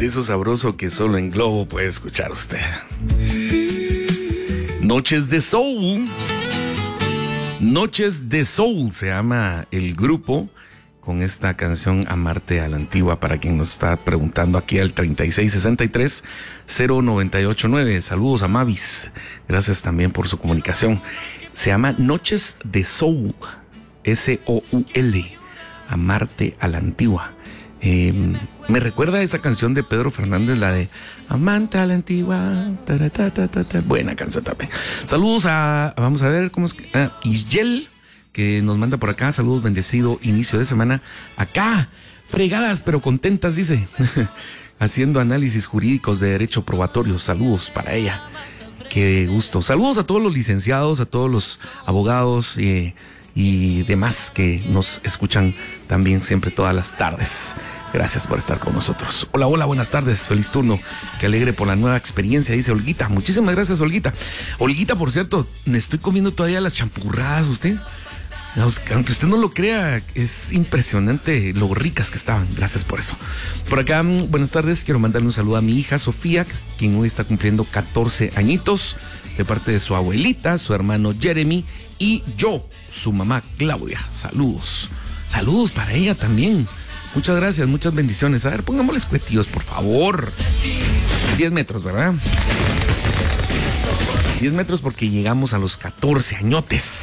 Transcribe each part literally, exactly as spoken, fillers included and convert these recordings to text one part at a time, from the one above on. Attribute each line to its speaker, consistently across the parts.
Speaker 1: eso sabroso que solo en Globo puede escuchar usted. Noches de Soul. Noches de Soul se llama el grupo, con esta canción Amarte a la Antigua, para quien nos está preguntando aquí al treinta y seis sesenta y tres cero noventa y ocho nueve. Saludos a Mavis, gracias también por su comunicación. Se llama Noches de Soul, S O U L, Amarte a la Antigua. Eh, me recuerda a esa canción de Pedro Fernández, la de Amante a la Antigua. Ta, ta, ta, ta, ta. Buena canción también. Saludos a, vamos a ver cómo es que, ah, Isgel, que nos manda por acá. Saludos, bendecido inicio de semana. Acá, fregadas pero contentas, dice. Haciendo análisis jurídicos de derecho probatorio. Saludos para ella. Qué gusto. Saludos a todos los licenciados, a todos los abogados eh, y demás que nos escuchan también siempre todas las tardes. Gracias por estar con nosotros. Hola, hola, buenas tardes, feliz turno. Qué alegre por la nueva experiencia, dice Olguita. Muchísimas gracias, Olguita. Olguita, por cierto, me estoy comiendo todavía las champurradas, usted. Aunque usted no lo crea, es impresionante lo ricas que estaban. Gracias por eso. Por acá, buenas tardes. Quiero mandarle un saludo a mi hija Sofía, quien hoy está cumpliendo catorce añitos, de parte de su abuelita, su hermano Jeremy y yo, su mamá Claudia. Saludos. Saludos para ella también. Muchas gracias, muchas bendiciones. A ver, pongámosles cuetillos, por favor. diez metros, ¿verdad? diez metros porque llegamos a los catorce añotes.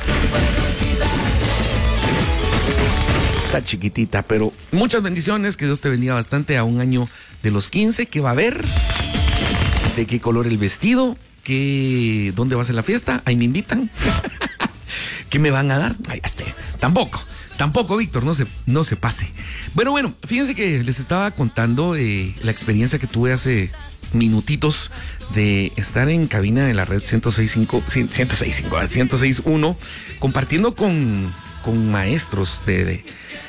Speaker 1: Está chiquitita, pero muchas bendiciones. Que Dios te bendiga bastante a un año de los quince. ¿Qué va a haber? ¿De qué color el vestido? ¿Qué, ¿Dónde va a ser la fiesta? Ahí me invitan. ¿Qué me van a dar? Ay, este, tampoco. Tampoco, Víctor, no se, no se pase. Bueno, bueno, fíjense que les estaba contando eh, la experiencia que tuve hace minutitos de estar en cabina de la red ciento seis punto cinco, ciento seis punto cinco, ciento seis punto uno, compartiendo con, con maestros de, de,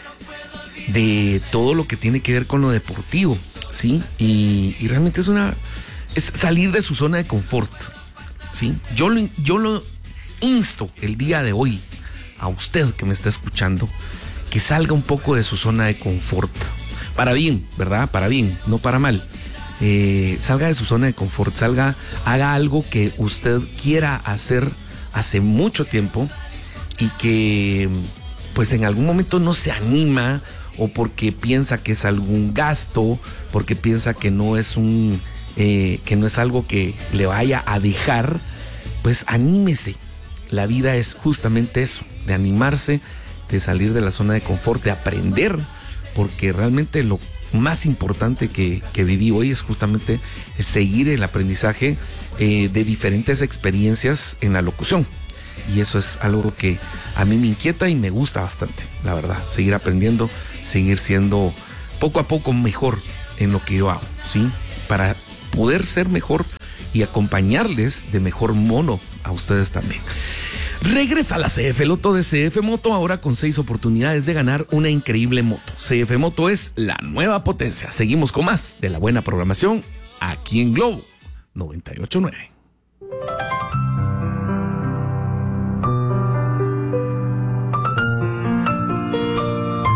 Speaker 1: de todo lo que tiene que ver con lo deportivo, ¿sí? Y, y realmente es una... es salir de su zona de confort, ¿sí? Yo lo, yo lo insto el día de hoy a usted que me está escuchando, que salga un poco de su zona de confort. Para bien, ¿verdad? Para bien, no para mal. Eh, salga de su zona de confort, salga, haga algo que usted quiera hacer hace mucho tiempo y que pues en algún momento no se anima, o porque piensa que es algún gasto, porque piensa que no es un eh, que no es algo que le vaya a dejar. Pues anímese. La vida es justamente eso, de animarse, de salir de la zona de confort, de aprender, porque realmente lo más importante que, que viví hoy es justamente seguir el aprendizaje eh, de diferentes experiencias en la locución. Y eso es algo que a mí me inquieta y me gusta bastante, la verdad. Seguir aprendiendo, seguir siendo poco a poco mejor en lo que yo hago, ¿sí? Para poder ser mejor y acompañarles de mejor modo a ustedes también. Regresa la C F Loto de C F Moto, ahora con seis oportunidades de ganar una increíble moto. C F Moto es la nueva potencia. Seguimos con más de la buena programación aquí en Globo noventa y ocho punto nueve.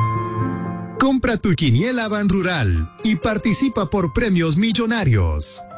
Speaker 2: Compra tu quiniela Ban Rural y participa por premios millonarios.